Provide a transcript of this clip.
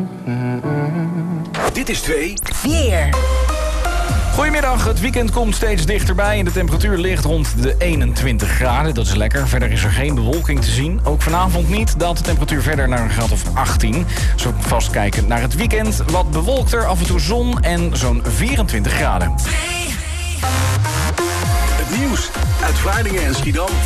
Dit is 2. Weer. Goedemiddag, het weekend komt steeds dichterbij en de temperatuur ligt rond de 21 graden. Dat is lekker. Verder is er geen bewolking te zien. Ook vanavond niet, daalt de temperatuur verder naar een graad of 18. Zo vast kijken naar het weekend. Wat bewolkter, af en toe zon en zo'n 24 graden. Het nieuws uit Vlaardingen en Schiedam.